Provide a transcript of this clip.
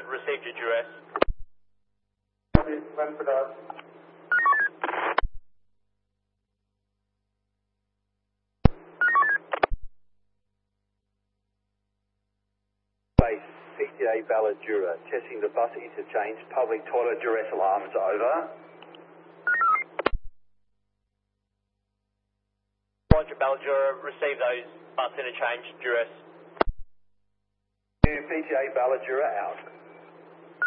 Brantford received your duress. Brantford out. Base PTA Balladura, testing the bus interchange, public toilet duress alarms, over. Roger, Balladura received those bus interchange duress. PTA Balladura out.